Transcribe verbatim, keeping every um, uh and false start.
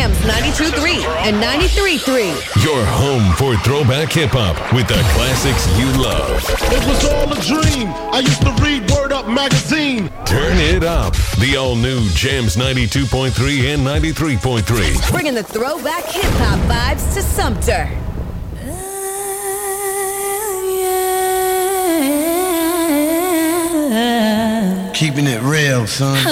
Jams ninety-two point three and ninety-three point three. Your home for throwback hip-hop with the classics you love. It was all a dream. I used to read Word Up magazine. Turn it up. The all-new Jams ninety-two point three and ninety-three point three. Bringing the throwback hip-hop vibes to Sumter. Keeping it real, son.